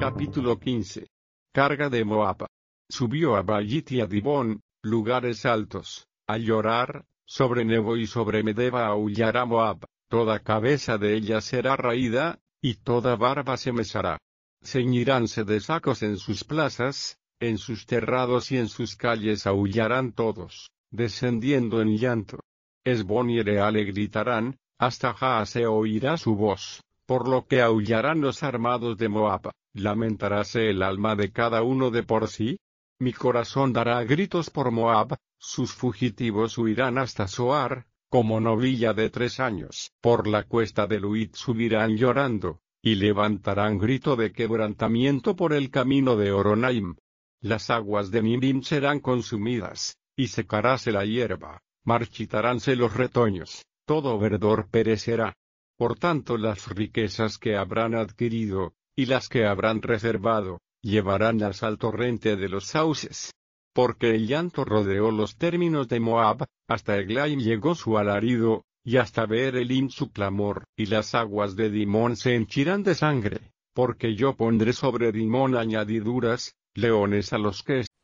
Capítulo 15. Carga de Moab. Subió a Baalit y a Dibón, lugares altos, a llorar, sobre Nebo y sobre Medeba aullará Moab, toda cabeza de ella será raída, y toda barba se mesará. Ceñiránse de sacos en sus plazas, en sus terrados y en sus calles aullarán todos, descendiendo en llanto. Hesbón y Eleale gritarán, hasta Jahaz se oirá su voz, por lo que aullarán los armados de Moab. ¿Lamentaráse el alma de cada uno de por sí? Mi corazón dará gritos por Moab, sus fugitivos huirán hasta Zoar, como novilla de 3 años. Por la cuesta de Luhit subirán llorando, y levantarán grito de quebrantamiento por el camino de Horonaim. Las aguas de Nimbim serán consumidas, y secaráse la hierba, marchitaránse los retoños, todo verdor perecerá. Por tanto las riquezas que habrán adquirido, y las que habrán reservado, llevaránlas al torrente de los sauces. Porque el llanto rodeó los términos de Moab, hasta Eglaim llegó su alarido, y hasta Beer-Elim su clamor. Y las aguas de Dimón se henchirán de sangre, porque yo pondré sobre Dimón añadiduras, leones a los que